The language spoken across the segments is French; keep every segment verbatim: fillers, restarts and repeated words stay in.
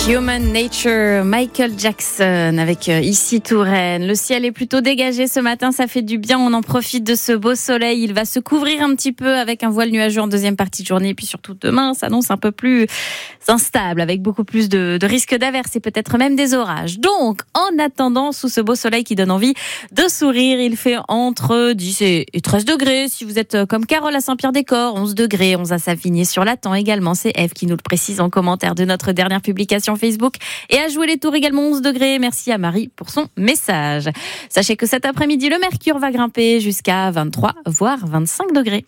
Human Nature, Michael Jackson avec Ici Touraine. Le ciel est plutôt dégagé ce matin, ça fait du bien, on en profite de ce beau soleil. Il va se couvrir un petit peu avec un voile nuageux en deuxième partie de journée. Et puis surtout demain s'annonce un peu plus instable avec beaucoup plus de, de risques d'averses et peut-être même des orages. Donc en attendant, sous ce beau soleil qui donne envie de sourire, il fait entre dix et treize degrés. Si vous êtes comme Carole à Saint-Pierre-des-Corps, onze degrés, onze à Savigny sur Latan également. C'est Eve qui nous le précise en commentaire de notre dernière publication Facebook. Et à jouer les tours également onze degrés. Merci à Marie pour son message. Sachez que cet après-midi, le mercure va grimper jusqu'à vingt-trois, voire vingt-cinq degrés.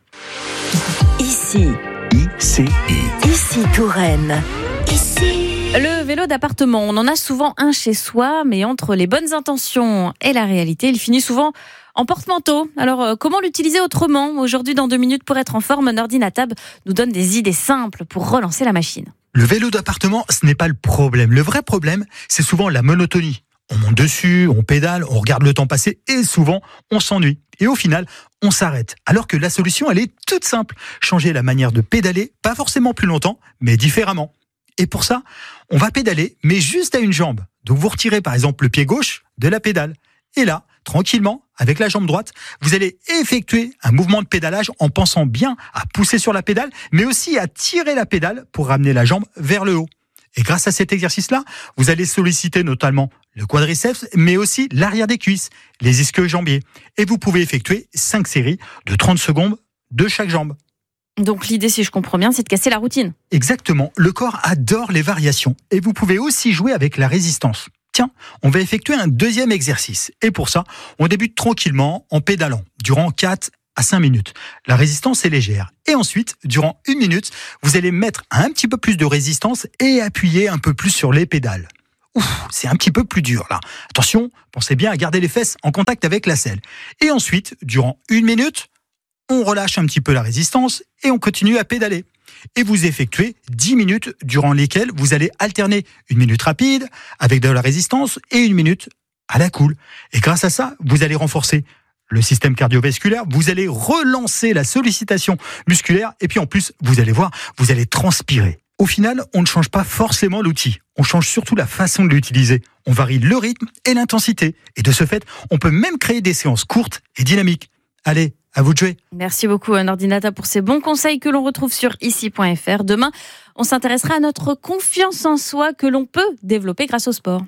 Ici. I C I. Ici Touraine. Ici. Le vélo d'appartement, on en a souvent un chez soi, mais entre les bonnes intentions et la réalité, il finit souvent en porte-manteau. Alors, euh, comment l'utiliser autrement ? Aujourd'hui, dans deux minutes, pour être en forme, Nordinatab nous donne des idées simples pour relancer la machine. Le vélo d'appartement, ce n'est pas le problème. Le vrai problème, c'est souvent la monotonie. On monte dessus, on pédale, on regarde le temps passer et souvent, on s'ennuie. Et au final, on s'arrête. Alors que la solution, elle est toute simple. Changer la manière de pédaler, pas forcément plus longtemps, mais différemment. Et pour ça, on va pédaler, mais juste à une jambe. Donc vous retirez par exemple le pied gauche de la pédale. Et là, tranquillement, avec la jambe droite, vous allez effectuer un mouvement de pédalage en pensant bien à pousser sur la pédale, mais aussi à tirer la pédale pour ramener la jambe vers le haut. Et grâce à cet exercice-là, vous allez solliciter notamment le quadriceps, mais aussi l'arrière des cuisses, les ischio-jambiers. Et vous pouvez effectuer cinq séries de trente secondes de chaque jambe. Donc l'idée, si je comprends bien, c'est de casser la routine. Exactement. Le corps adore les variations. Et vous pouvez aussi jouer avec la résistance. Tiens, on va effectuer un deuxième exercice. Et pour ça, on débute tranquillement en pédalant durant quatre à cinq minutes. La résistance est légère. Et ensuite, durant une minute, vous allez mettre un petit peu plus de résistance et appuyer un peu plus sur les pédales. Ouf, c'est un petit peu plus dur là. Attention, pensez bien à garder les fesses en contact avec la selle. Et ensuite, durant une minute, on relâche un petit peu la résistance et on continue à pédaler. Et vous effectuez dix minutes durant lesquelles vous allez alterner une minute rapide avec de la résistance et une minute à la cool. Et grâce à ça, vous allez renforcer le système cardiovasculaire, vous allez relancer la sollicitation musculaire et puis en plus, vous allez voir, vous allez transpirer. Au final, on ne change pas forcément l'outil, on change surtout la façon de l'utiliser. On varie le rythme et l'intensité. Et de ce fait, on peut même créer des séances courtes et dynamiques. Allez, à vous de jouer. Merci beaucoup Nordinata pour ces bons conseils que l'on retrouve sur ici point f r. Demain, on s'intéressera à notre confiance en soi que l'on peut développer grâce au sport.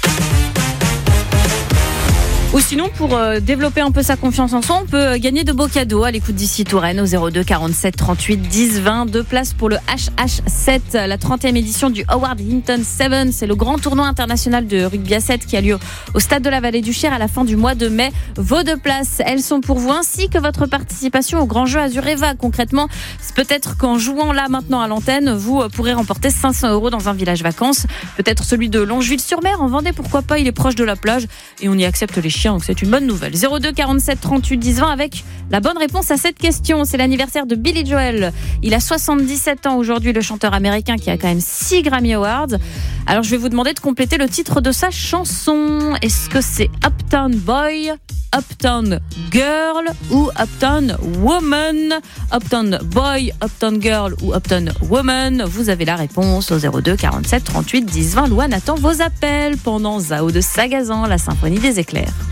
Ou sinon, pour euh, développer un peu sa confiance en soi, on peut gagner de beaux cadeaux à l'écoute d'Ici Touraine au zéro deux quarante-sept trente-huit dix vingt. Deux places pour le H H sept, la trentième édition du Howard Hinton sept. C'est le grand tournoi international de rugby à sept qui a lieu au stade de la Vallée du Cher à la fin du mois de mai. Vos deux places, elles sont pour vous, ainsi que votre participation au grand jeu Azureva. Concrètement, c'est peut-être qu'en jouant là maintenant à l'antenne, vous pourrez remporter cinq cents euros dans un village vacances. Peut-être celui de Longeville-sur-Mer en Vendée, pourquoi pas, il est proche de la plage et on y accepte les chiens. Donc c'est une bonne nouvelle. zéro deux quarante-sept trente-huit dix vingt avec la bonne réponse à cette question. C'est l'anniversaire de Billy Joel. Il a soixante-dix-sept ans aujourd'hui, le chanteur américain qui a quand même six Grammy Awards. Alors je vais vous demander de compléter le titre de sa chanson. Est-ce que c'est Uptown Boy, Uptown Girl ou Uptown Woman? Uptown Boy, Uptown Girl ou Uptown Woman? Vous avez la réponse au zéro deux quarante-sept trente-huit dix vingt. Louane attend vos appels pendant Zao de Sagazan, la symphonie des éclairs.